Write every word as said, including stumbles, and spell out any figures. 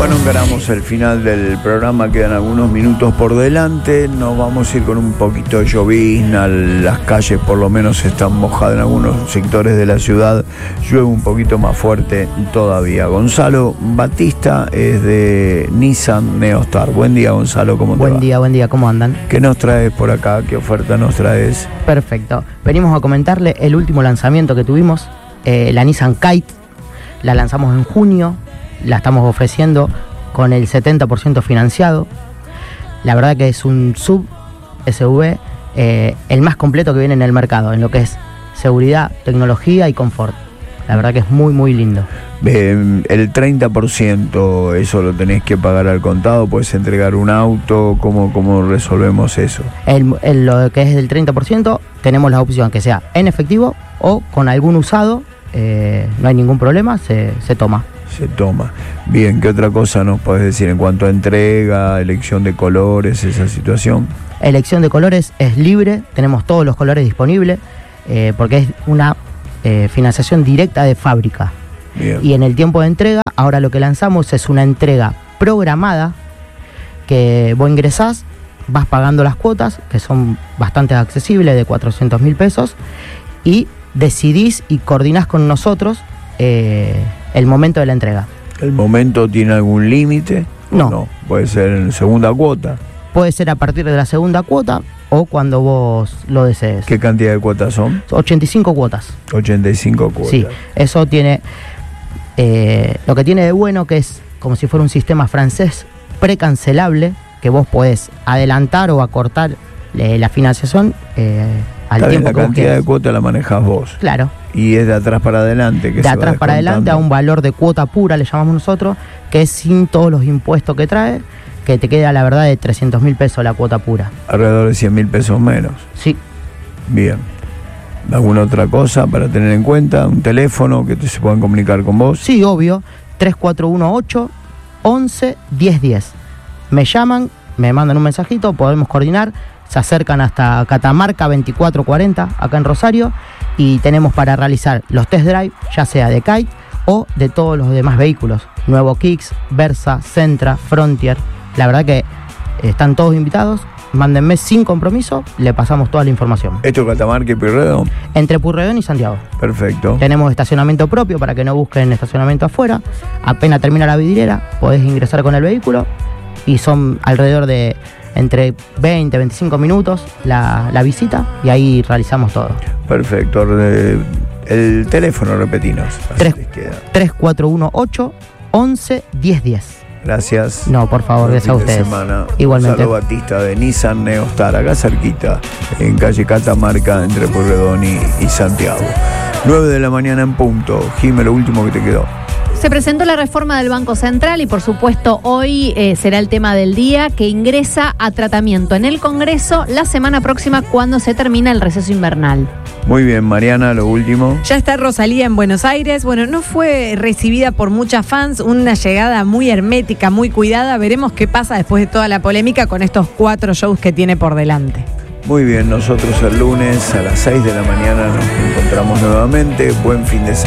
Bueno, encaramos el final del programa, quedan algunos minutos por delante, nos vamos a ir con un poquito de llovizna, las calles por lo menos están mojadas en algunos sectores de la ciudad, llueve un poquito más fuerte todavía. Gonzalo Batista es de Nissan Neostar. Buen día, Gonzalo, ¿cómo te va? Buen día, buen día, ¿cómo andan? ¿Qué nos traes por acá? ¿Qué oferta nos traes? Perfecto, venimos a comentarle el último lanzamiento que tuvimos, eh, la Nissan Kite, la lanzamos en junio. La estamos ofreciendo con el setenta por ciento financiado. La verdad que es un sub S U V, eh, el más completo que viene en el mercado, en lo que es seguridad, tecnología y confort. La verdad que es muy, muy lindo. Eh, el treinta por ciento, ¿eso lo tenés que pagar al contado? ¿Puedes entregar un auto? ¿Cómo, cómo resolvemos eso? El, el, lo que es del treinta por ciento, tenemos la opción que sea en efectivo o con algún usado. Eh, no hay ningún problema, se, se toma. Se toma. Bien, ¿qué otra cosa nos podés decir en cuanto a entrega, elección de colores, esa situación? Elección de colores es libre, tenemos todos los colores disponibles, eh, porque es una eh, financiación directa de fábrica. Bien. Y en el tiempo de entrega, ahora lo que lanzamos es una entrega programada, que vos ingresás, vas pagando las cuotas, que son bastante accesibles, de cuatrocientos mil pesos, y decidís y coordinás con nosotros eh, el momento de la entrega. ¿El momento tiene algún límite? No. no. Puede ser en segunda cuota. Puede ser a partir de la segunda cuota o cuando vos lo desees. ¿Qué cantidad de cuotas son? ochenta y cinco cuotas. ochenta y cinco cuotas. Sí, eso tiene... Eh, lo que tiene de bueno que es como si fuera un sistema francés precancelable, que vos podés adelantar o acortar eh, la financiación eh, al Está bien, tiempo la que vos cantidad quieras. de cuota la manejás vos. Claro. Y es de atrás para adelante. Que De se va atrás para adelante a un valor de cuota pura, le llamamos nosotros, que es sin todos los impuestos que trae, que te queda la verdad de trescientos mil pesos la cuota pura. Alrededor de cien mil pesos menos. Sí. Bien. ¿Alguna otra cosa para tener en cuenta? ¿Un teléfono que te, se puedan comunicar con vos? Sí, obvio. tres cuatro uno ocho, once, diez diez. Me llaman, me mandan un mensajito, podemos coordinar. Se acercan hasta Catamarca veinticuatro cuarenta, acá en Rosario, y tenemos para realizar los test drive, ya sea de Kite o de todos los demás vehículos. Nuevo Kicks, Versa, Sentra, Frontier. La verdad que están todos invitados. Mándenme sin compromiso, le pasamos toda la información. ¿Esto es Catamarca y Pueyrredón? Entre Pueyrredón y Santiago. Perfecto. Tenemos estacionamiento propio para que no busquen estacionamiento afuera. Apenas termina la vidriera, podés ingresar con el vehículo y son alrededor de entre veinte, veinticinco minutos la, la visita y ahí realizamos todo. Perfecto. El teléfono, repetinos. tres cuatro uno ocho, once, diez diez. Gracias. No, por favor, gracias a ustedes. Semana. Igualmente. Gonzalo Batista de Nissan Neostar, acá cerquita, en calle Catamarca, entre Pueyrredón y, y Santiago. nueve de la mañana en punto. Jimé, lo último que te quedó. Se presentó la reforma del Banco Central y por supuesto hoy eh, será el tema del día, que ingresa a tratamiento en el Congreso la semana próxima cuando se termina el receso invernal. Muy bien, Mariana, lo último. Ya está Rosalía en Buenos Aires. Bueno, no fue recibida por muchas fans, una llegada muy hermética, muy cuidada. Veremos qué pasa después de toda la polémica con estos cuatro shows que tiene por delante. Muy bien, nosotros el lunes a las seis de la mañana nos encontramos nuevamente. Buen fin de semana.